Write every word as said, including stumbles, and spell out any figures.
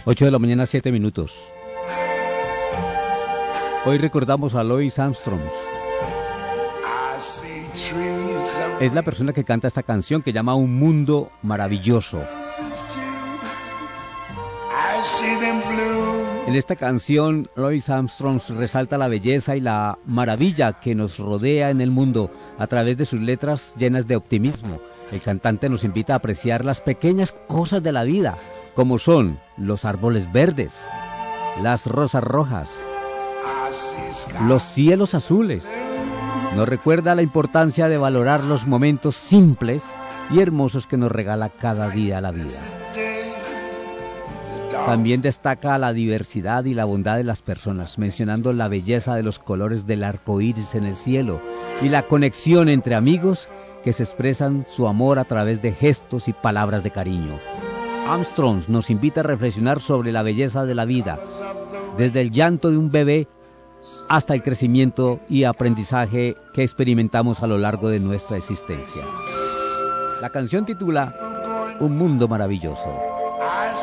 ocho de la mañana, siete minutos. Hoy recordamos a Louis Armstrong. Es la persona que canta esta canción que llama Un Mundo Maravilloso. En esta canción, Louis Armstrong resalta la belleza y la maravilla que nos rodea en el mundo a través de sus letras llenas de optimismo. El cantante nos invita a apreciar las pequeñas cosas de la vida, como son los árboles verdes, las rosas rojas, los cielos azules. Nos recuerda la importancia de valorar los momentos simples y hermosos que nos regala cada día la vida. También destaca la diversidad y la bondad de las personas, mencionando la belleza de los colores del arco iris en el cielo y la conexión entre amigos que se expresan su amor a través de gestos y palabras de cariño. Armstrong nos invita a reflexionar sobre la belleza de la vida, desde el llanto de un bebé hasta el crecimiento y aprendizaje que experimentamos a lo largo de nuestra existencia. La canción titula Un Mundo Maravilloso.